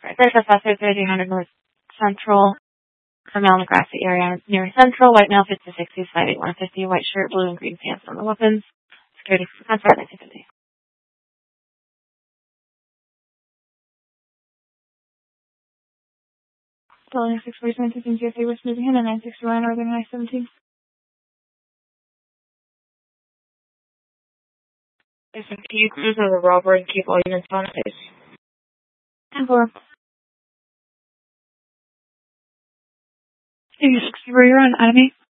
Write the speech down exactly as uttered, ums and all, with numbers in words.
Right. There's a Foster thirteen hundred North Central, the male in the grassy area near Central, white male, fifty to sixties, five eight one fifty, white shirt, blue and green pants on the weapons. Security contract nineteen fifty. Building six forty-seven, fifteen G S A West moving in at nine sixty-one Northern I seventeen. Listen, can you cruise on the robber and keep all units on base? And four. eighty-six, where you're on enemy.